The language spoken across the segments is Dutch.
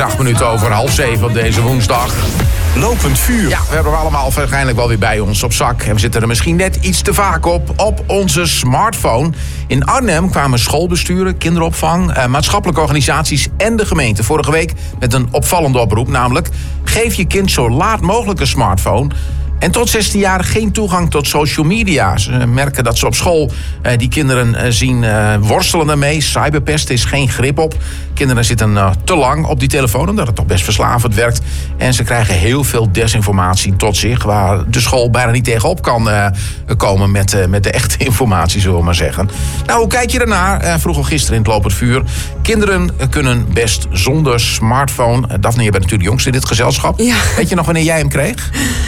8 minuten over 6:30 op deze woensdag. Lopend vuur. Ja, we hebben hem allemaal waarschijnlijk wel weer bij ons op zak. En we zitten er misschien net iets te vaak op onze smartphone. In Arnhem kwamen schoolbesturen, kinderopvang, maatschappelijke organisaties en de gemeente vorige week met een opvallende oproep. Namelijk, geef je kind zo laat mogelijk een smartphone. En tot 16 jaar geen toegang tot social media. Ze merken dat ze op school die kinderen zien worstelen ermee. Cyberpest is geen grip op. Kinderen zitten te lang op die telefoon, omdat het toch best verslavend werkt. En ze krijgen heel veel desinformatie tot zich, waar de school bijna niet tegenop kan komen met de echte informatie, zullen we maar zeggen. Nou, hoe kijk je ernaar? Vroeg al gisteren in het Lopend Vuur. Kinderen kunnen best zonder smartphone. Daphne, je bent natuurlijk jongste in dit gezelschap. Ja. Weet je nog wanneer jij hem kreeg?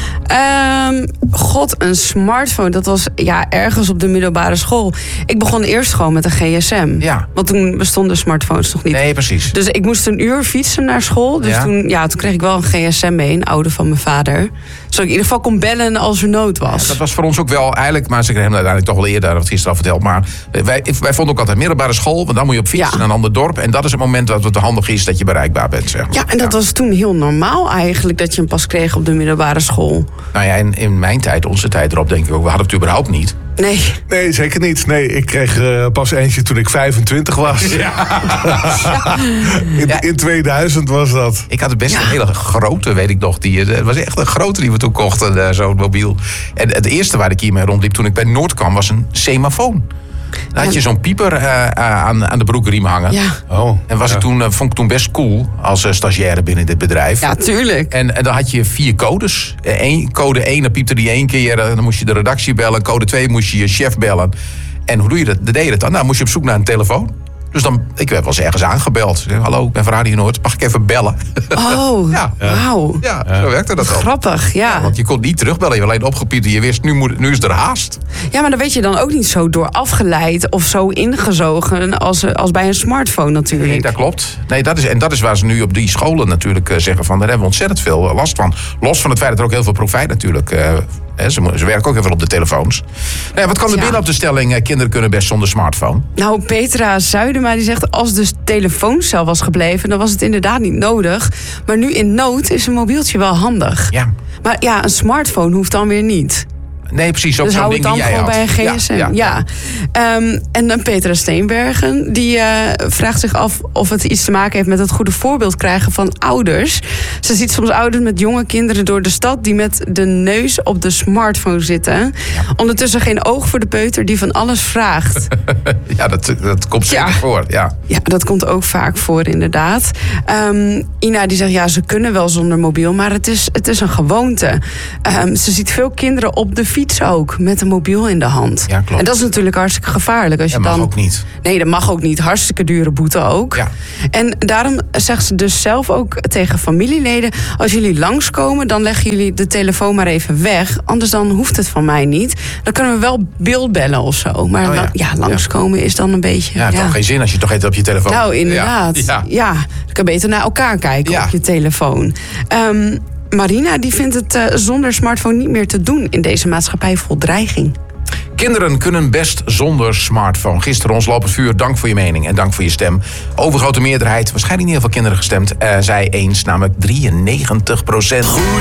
Een smartphone, dat was ergens op de middelbare school. Ik begon eerst gewoon met een gsm. Ja. Want toen bestonden smartphones nog niet. Nee, precies. Dus ik moest een uur fietsen naar school. Dus toen kreeg ik wel een gsm mee, een oude van mijn vader. Zodat ik in ieder geval kon bellen als er nood was. Ja, dat was voor ons ook wel eigenlijk, maar ze kregen hem uiteindelijk toch wel eerder, dat had gisteren al verteld. Maar wij vonden ook altijd middelbare school, want dan moet je op fiets naar een ander dorp. En dat is het moment dat het handig is dat je bereikbaar bent, zeg maar. Ja, en dat was toen heel normaal eigenlijk, dat je hem pas kreeg op de middelbare school. Nou ja, in mijn tijd, onze tijd erop, denk ik ook, we hadden het überhaupt niet. Nee, zeker niet. Nee, ik kreeg pas eentje toen ik 25 was. In 2000 was dat. Ik had het best een hele grote, weet ik nog. Het was echt een grote die we toen kochten, zo'n mobiel. En het eerste waar ik hiermee rondliep toen ik bij Noord kwam, was een semafoon. Dan had je zo'n pieper aan de broekriem hangen. Ja. Oh, En vond ik toen best cool als stagiaire binnen dit bedrijf. Ja, tuurlijk. En dan had je 4 codes. Code 1, dan piepte die 1 keer. Dan moest je de redactie bellen. Code 2 moest je je chef bellen. En hoe doe je dat? Dan deed je dat dan. Nou, moest je op zoek naar een telefoon. Dus ik werd wel eens ergens aangebeld. Ik zei, hallo, ik ben van Radio Noord. Mag ik even bellen? Oh, wauw. Ja, zo werkte dat al. Grappig, ja. Want je kon niet terugbellen. Je hebt alleen opgepiept en je wist, nu is er haast. Ja, maar dan werd je dan ook niet zo door afgeleid of zo ingezogen als bij een smartphone natuurlijk. Nee, dat klopt. Nee, dat is waar ze nu op die scholen natuurlijk zeggen van, daar hebben we ontzettend veel last van. Los van het feit dat er ook heel veel profijt natuurlijk. Ze werken ook heel veel op de telefoons. Nou, wat kwam er binnen op de stelling, kinderen kunnen best zonder smartphone? Nou, Petra Zuidema die zegt, als de telefooncel was gebleven, dan was het inderdaad niet nodig. Maar nu in nood is een mobieltje wel handig. Ja. Maar ja, een smartphone hoeft dan weer niet. Nee, precies. Ook Dus zo'n hou het ding dan die jij gewoon had. bij een gsm. Ja. En dan Petra Steenbergen, die vraagt zich af of het iets te maken heeft met het goede voorbeeld krijgen van ouders. Ze ziet soms ouders met jonge kinderen door de stad die met de neus op de smartphone zitten. Ja. Ondertussen geen oog voor de peuter die van alles vraagt. Ja, dat komt zeker voor. Ja, dat komt ook vaak voor, inderdaad. Ina die zegt, ze kunnen wel zonder mobiel, maar het is een gewoonte. Ze ziet veel kinderen op de fiets ook, met een mobiel in de hand. Ja, klopt. En dat is natuurlijk hartstikke gevaarlijk. Als je dat mag dan... ook niet. Nee, dat mag ook niet. Hartstikke dure boete ook. Ja. En daarom zegt ze dus zelf ook tegen familieleden, als jullie langskomen, dan leggen jullie de telefoon maar even weg. Anders dan hoeft het van mij niet. Dan kunnen we wel beeldbellen of zo. Maar langskomen is dan een beetje... Ja, het heeft toch geen zin als je toch even op je telefoon... Nou, inderdaad. Ja. Dan kan je beter naar elkaar kijken op je telefoon. Marina die vindt het zonder smartphone niet meer te doen in deze maatschappij vol dreiging. Kinderen kunnen best zonder smartphone. Gisteren ons Lopend Vuur, dank voor je mening en dank voor je stem. Overgrote meerderheid, waarschijnlijk niet heel veel kinderen gestemd, zei eens, namelijk 93%.